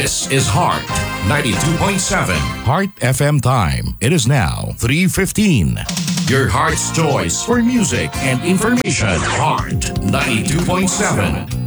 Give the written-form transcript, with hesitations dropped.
This is Heart 92.7. Heart FM time. It is now 3:15. Your heart's choice for music and information. Heart 92.7.